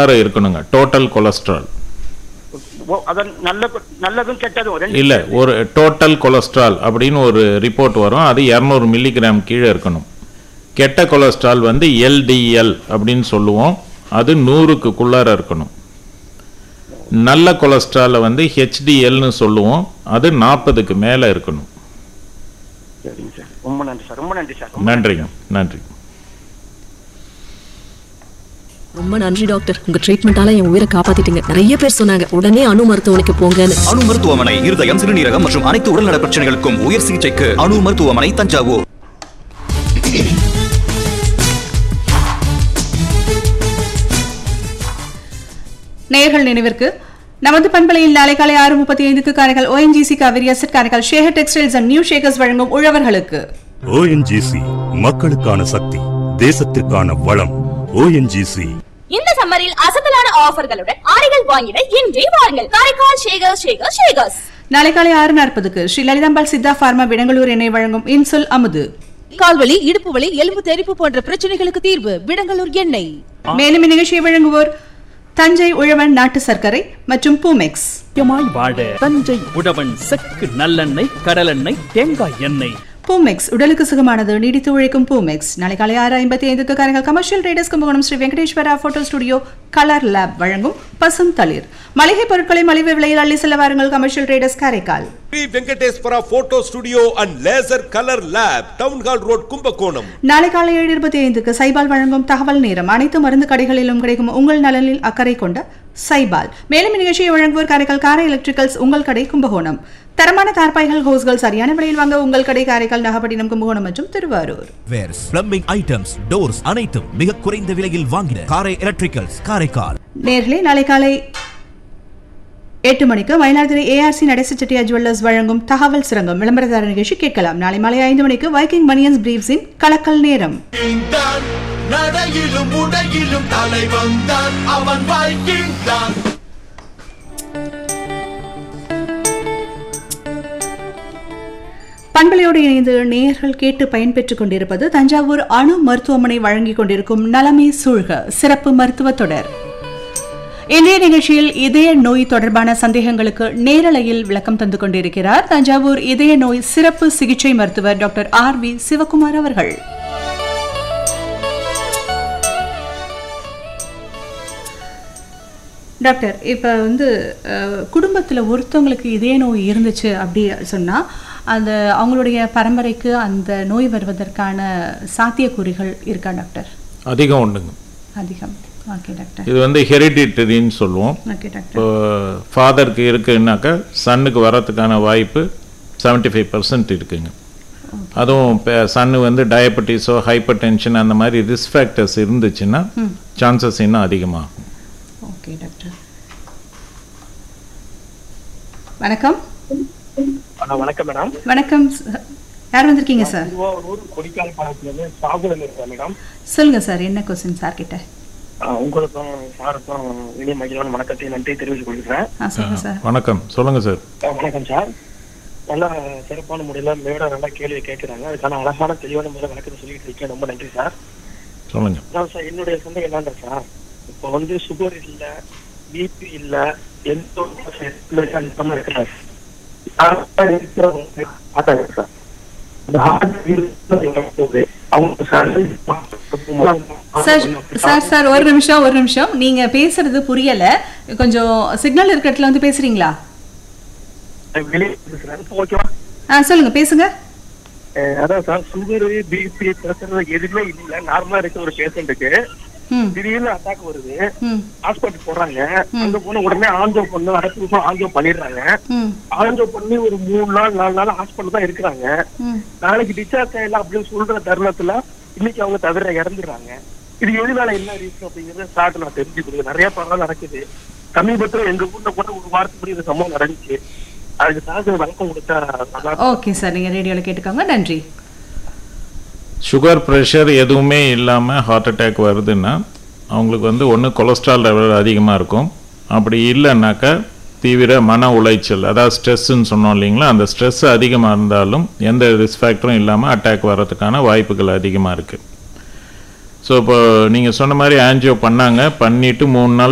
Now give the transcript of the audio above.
குள்ளார இருக்கணுங்க total cholesterol. நல்லதும் கெட்டதும் இல்ல, ஒரு டோட்டல் கொலஸ்ட்ரால் அப்படின்னு ஒரு ரிப்போர்ட் வரும், அது 200 மில்லிகிராம் கீழே இருக்கணும். கெட்ட கொலஸ்ட்ரால் வந்து LDL அப்படின்னு சொல்லுவோம், அது 100க்குள்ளார இருக்கணும். நல்ல கொலஸ்ட்ராலை வந்து HDLன்னு சொல்லுவோம், அது 40க்கு மேலே இருக்கணும். ரொம்ப நன்றி சார், ரொம்ப நன்றி சார். நன்றிங்க, நன்றி. ரொம்ப நன்றி டாக்டர், உங்க ட்ரீட்மெண்டால என் உயிரை காப்பாத்திட்டீங்க. நிறைய பேர் சொன்னாங்க உடனே அணு மருத்துவமனைக்கு போங்கன்னு. அணு மருத்துவமனை இருதயம், சிறுநீரகம் மற்றும் அனைத்து உடல்நல பிரச்சனைகளுக்கும் உயர் சிகிச்சைக்கு அணு மருத்துவமனை, தஞ்சாவூர். நேயர்கள் நினைவிற்கு நமது பண்பலையில் நாளை காலை 6:35க்கு Karaikal ONGC Kaveri asset Karaikal Shekar textiles and new Shakers வழங்கும் உழவர்களுக்கு. ONGC மக்களுக்கான சக்தி, தேசத்திற்கான வளம். ONGC இந்த சம்மரில் அசத்தலான ஆஃபர்களுடன் ஆடைகள் வாங்கிட இன்றே வாருங்கள் காரைக்கால் ஷேகர்ஸ். நாளை காலை 6:40க்கு ஸ்ரீ லலிதாம்பாள் சித்தா பார்மா விடங்களூர் எண்ணெய் வழங்கும் இன்சுல் அமுது. கால்வலி, இடுப்பு வலி, எலும்பு தெறிப்பு போன்ற பிரச்சனைகளுக்கு தீர்வு விடங்களூர் எண்ணெய். மேலும் இந்நிகழ்ச்சியை வழங்குவோர் தஞ்சை உழவன் நாட்டு சர்க்கரை மற்றும் பூமெக்ஸ். வாழ தஞ்சை உழவன் செக்கு நல்லெண்ணெய், கடலெண்ணெய், தேங்காய் எண்ணெய். பூமெக்ஸ் உடலுக்கு சுகமானது, நீடித்து உழைக்கும் பூமெக்ஸ். நாளை காலை 6:55க்கு Karaikal commercial traders Kumbakonam Sri Venkateswara photo studio colour lab வழங்கும் பசும் தளிர். மளிகை பொருட்களை மலிவு விலையில் அள்ளி செல்ல வாருங்கள் commercial traders Karaikal. Sri Venkateswara photo studio and laser colour lab, town hall road, Kumbakonam. நாளை காலை 7:25க்கு சைபால் வழங்கும் தகவல் நேரம். அனைத்து மருந்து கடைகளிலும் கிடைக்கும் உங்கள் நலனில் அக்கறை கொண்ட சைபால். மேலும் நிகழ்ச்சியை வழங்குவோர் காரைக்கால் காரை எலக்ட்ரிக்கல்ஸ், உங்கள் கடை கும்பகோணம். தரமான தார்பாய்கள், ஹோஸ்கள் சரியான விலையில் வாங்க உங்கள் கடை காரைக்கால், நாகப்பட்டினம், கும்பகோணம் மற்றும் திருவாரூர். பிளம்பிங் ஐட்டம்ஸ், டோர்ஸ் அனைத்தும் மிக குறைந்த விலையில் வாங்கின காரை எலக்ட்ரிக்கல்ஸ் காரைக்கால். நேர்களே, நாளை காலை 8 மணிக்கு மயிலாடுதுறை ARC நடேச செட்டியார் ஜுவல்லர்ஸ் வழங்கும் தகவல் சுரங்கம் விளம்பரதார நிகழ்ச்சி கேட்கலாம். நாளை மாலை 5 மணிக்கு வைக்கிங் பனியன்ஸ் பிரீவ்ஸின் கலக்கல் நேரம். நடையிலும் உடையிலும் தலைவன் தான் அவன் வைக்கிங் தான். பண்பலையோடு இணைந்து நேயர்கள் கேட்டு பயன்பெற்றுக் கொண்டிருப்பது தஞ்சாவூர் அணு மருத்துவமனை வழங்கிக் கொண்டிருக்கும் நலமே சூழ்க சிறப்பு மருத்துவ தொடர். இன்றைய நிகழ்ச்சியில் இதய நோய் தொடர்பான சந்தேகங்களுக்கு நேரலையில் விளக்கம் தந்து கொண்டிருக்கிறார் தஞ்சாவூர் இதய நோய் சிறப்பு சிகிச்சை மருத்துவர் டாக்டர் RV சிவகுமார் அவர்கள். டாக்டர், இப்போ குடும்பத்தில் ஒருத்தவங்களுக்கு இதய நோய் இருந்துச்சு அப்படி சொன்னால் அந்த அவங்களுடைய பரம்பரைக்கு அந்த நோய் வருவதற்கான சாத்தியக்கூறுகள் இருக்கா டாக்டர்? அதிகம் உண்டுங்க. அதிகம். Okay doctor. இது ஹெரிடிட்டரின்னு சொல்லுவோம். Okay doctor. இப்போ ஃபாதருக்கு இருக்குன்னாக்கா சன்னுக்கு வரதுக்கான வாய்ப்பு 75% இருக்குங்க. அதுவும் சன்னு டயபெட்டிஸோ ஹைப்பர் டென்ஷன் அந்த மாதிரி ரிஸ்க் ஃபேக்டர்ஸ் இருந்துச்சுன்னா சான்சஸ் இன்னும் அதிகமாகும். Okay doctor. வணக்கம். வணக்கம் மேடம். வணக்கம், யார் வந்திருக்கீங்க சார்? சொல்லுங்க சார், என்ன கொஸ்டின் சார் கிட்ட? உங்களுக்கும் சாருக்கும் இனிய மகிழ்வான வணக்கத்தை நன்றி தெரிவித்துக் கொள்கிறேன். வணக்கம், சொல்லுங்க சார். வணக்கம் சார். நல்லா சிறப்பான முறையில மேடம் நல்லா கேள்வி கேட்கிறாங்க, அதுக்கான அழகான தெளிவான முறையில் வணக்கத்தை சொல்லிட்டு இருக்கேன். ரொம்ப நன்றி சார். சொல்லுங்க சார். என்னுடைய சந்தேகம் என்னன்ற சார், இப்போ சுகர் இல்ல, பிபி இல்ல, எந்த இருக்கிறார் சார் ஒரு நிமிஷம் நீங்க பேசுறது புரியல, கொஞ்சம் சிக்னல் இருக்க இடத்துல பேசுறீங்களா? சொல்லுங்க, பேசுங்க. அதான் சார், சுகர் பிபி பிரஷர் எதுவுமே இல்ல, நார்மலா இருக்க ஒரு பேஷண்ட்டுக்கு திடீர்னு அட்டாக் வருது, ஹாஸ்பிட்டல் போறாங்க. அங்க போன உடனே ஆஞ்சோ பண்ணு, அடுத்த நிமிஷம் ஆஞ்சோ பண்ணிடுறாங்க. ஆஞ்சோ பண்ணி ஒரு 3 நாள் 4 நாள் ஹாஸ்பிட்டல் தான் இருக்கிறாங்க. நாளைக்கு டிஸ்சார்ஜ் ஆயிடலாம் அப்படின்னு சொல்ற தருணத்துல இன்னைக்கு அவங்க தவிர இறந்துடுறாங்க. இது எதுனால என்ன ரீசன் அப்படிங்கறத சார்ட் நான் தெரிஞ்சுக்கிறேன். நிறைய பரவாயில்ல நடக்குது. சமீபத்துல எங்க ஊர்ல கூட ஒரு வாரத்துக்கு இந்த சம்பவம் நடந்துச்சு. அதுக்கு சார் வழக்கம் கொடுத்தா. ஓகே சார், நீங்க ரேடியோல கேட்டுக்கோங்க. நன்றி. சுகர் ப்ரெஷர் எதுவுமே இல்லாமல் ஹார்ட் அட்டாக் வருதுன்னா அவங்களுக்கு ஒன்று கொலஸ்ட்ரால் லெவல் அதிகமாக இருக்கும். அப்படி இல்லைன்னாக்கா தீவிர மன உளைச்சல், அதாவது ஸ்ட்ரெஸ்ஸுன்னு சொன்னோம் இல்லைங்களா, அந்த ஸ்ட்ரெஸ் அதிகமாக இருந்தாலும் எந்த ரிஸ்க் ஃபேக்டரும் இல்லாமல் அட்டாக் வர்றதுக்கான வாய்ப்புகள் அதிகமாக இருக்குது. ஸோ இப்போ நீங்கள் சொன்ன மாதிரி ஆன்ஜியோ பண்ணிவிட்டு 3 நாள்